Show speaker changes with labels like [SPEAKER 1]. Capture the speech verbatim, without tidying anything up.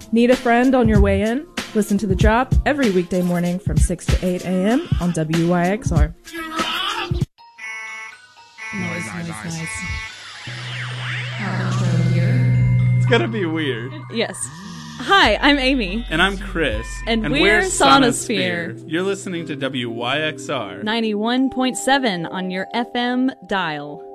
[SPEAKER 1] Need a friend on your way in? Listen to The Drop every weekday morning from six to eight a.m. on W Y X R.
[SPEAKER 2] Nice, nice, nice.
[SPEAKER 3] It's gonna be weird.
[SPEAKER 2] Yes. Hi, I'm Amy.
[SPEAKER 3] And I'm Chris.
[SPEAKER 2] And, and we're, we're Sonosphere.
[SPEAKER 3] Sonosphere. You're listening to W Y X R
[SPEAKER 2] ninety-one point seven on your F M dial.